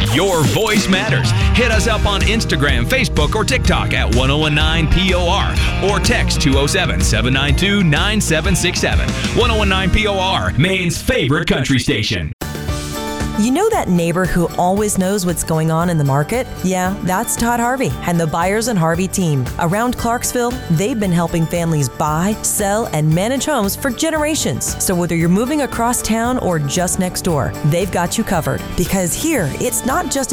Your voice matters. Hit us up on Instagram, Facebook, or TikTok at 1019 POR or text 207-792-9767. 1019 POR, Maine's favorite country station. You know that neighbor who always knows what's going on in the market? Yeah, that's Todd Harvey and the Buyers and Harvey team. Around Clarksville, they've been helping families buy, sell, and manage homes for generations. So whether you're moving across town or just next door, they've got you covered. Because here, it's not just